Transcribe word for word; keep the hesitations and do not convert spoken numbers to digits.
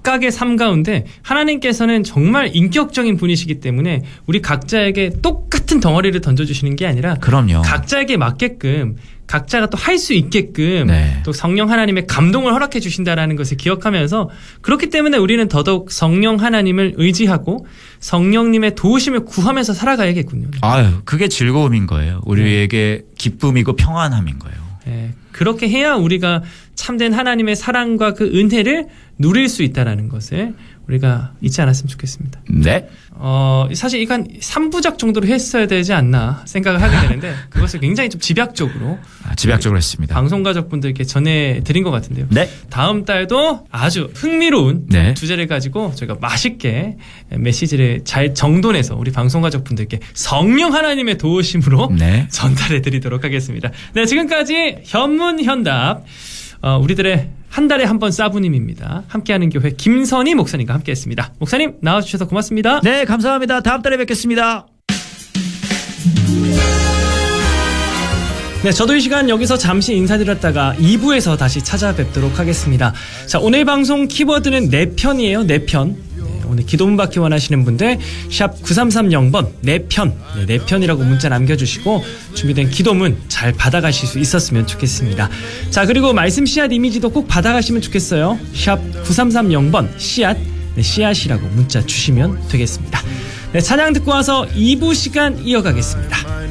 각각의 삶 가운데 하나님께서는 정말 인격적인 분이시기 때문에 우리 각자에게 똑같은 덩어리를 던져주시는 게 아니라 그럼요. 각자에게 맞게끔 각자가 또 할 수 있게끔 네. 또 성령 하나님의 감동을 허락해 주신다라는 것을 기억하면서 그렇기 때문에 우리는 더더욱 성령 하나님을 의지하고 성령님의 도우심을 구하면서 살아가야겠군요. 아유, 그게 즐거움인 거예요. 우리에게 네. 기쁨이고 평안함인 거예요. 네, 그렇게 해야 우리가 참된 하나님의 사랑과 그 은혜를 누릴 수 있다는 것을 우리가 잊지 않았으면 좋겠습니다. 네. 어, 사실 이건 삼 부작 정도로 했어야 되지 않나 생각을 하게 되는데 그것을 굉장히 좀 집약적으로 아, 집약적으로 했습니다. 방송 가족분들께 전해드린 것 같은데요. 네. 다음 달도 아주 흥미로운 네. 주제를 가지고 저희가 맛있게 메시지를 잘 정돈해서 우리 방송 가족분들께 성령 하나님의 도우심으로 네. 전달해드리도록 하겠습니다. 네, 지금까지 현문현답 어, 우리들의 한 달에 한 번 사부님입니다. 함께하는 교회 김선희 목사님과 함께했습니다. 목사님 나와주셔서 고맙습니다. 네, 감사합니다. 다음 달에 뵙겠습니다. 네, 저도 이 시간 여기서 잠시 인사드렸다가 이 부에서 다시 찾아뵙도록 하겠습니다. 자, 오늘 방송 키워드는 내 편이에요. 내 편. 오늘 기도문 받기 원하시는 분들 샵 구삼삼공 번 내 편, 네, 내 편이라고 문자 남겨주시고 준비된 기도문 잘 받아가실 수 있었으면 좋겠습니다. 자, 그리고 말씀 씨앗 이미지도 꼭 받아가시면 좋겠어요. 샵 구삼삼공 번 씨앗, 네, 씨앗이라고 문자 주시면 되겠습니다. 네, 찬양 듣고 와서 이 부 시간 이어가겠습니다.